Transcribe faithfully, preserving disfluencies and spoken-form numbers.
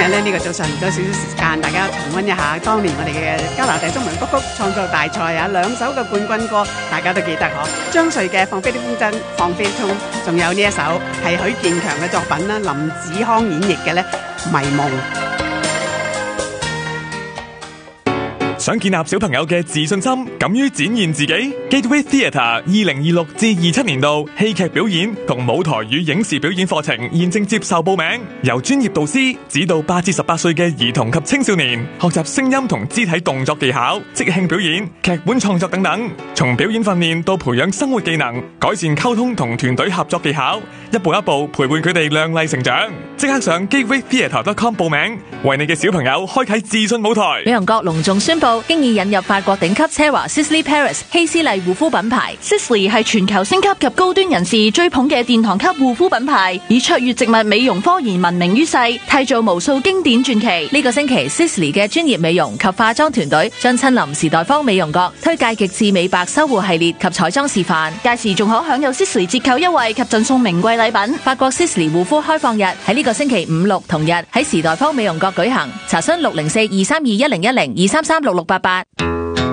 咧，呢個早上唔多少少時間，大家重溫一下當年我哋嘅加拿大中文歌曲創作大賽啊，兩首嘅冠軍歌，大家都記得嗬。張瑞嘅《放飛的風箏》，放飛的衝，仲有呢一首係許建強嘅作品啦，林子康演繹嘅咧《迷夢》。 想建立小朋友嘅自信心，敢於展現自己 Gateway Theatre 二零二六至二七年度戲劇表演同舞台與影視表演課程現正接受報名，由專業導師指導八至十八歲嘅兒童及青少年學習聲音同肢體動作技巧、即興表演、劇本創作等等，從表演訓練到培養生活技能，改善溝通同團隊合作技巧，一步一步陪伴佢哋亮麗成長。即刻上 gateway theatre dot com 報名，為你嘅小朋友開啟自信舞台。 美容閣隆重宣布，經已引入法國頂級奢華 Sisley Paris 希斯麗護膚品牌。Sisley 係全球星級及高端人士追捧嘅殿堂級護膚品牌，以卓越植物美容科研聞名於世，締造無數經典傳奇。呢個星期 Sisley 嘅專業美容及化妝團隊將親臨時代坊美容閣，推介極致美白修護系列及彩妝示範。屆時仲可享有 Sisley 折扣優惠及贈送名貴禮品。法國 Sisley 護膚開放日喺呢個星期五六同日喺時代坊美容閣舉行，查詢六零四二三二一零一零二三三六六八八。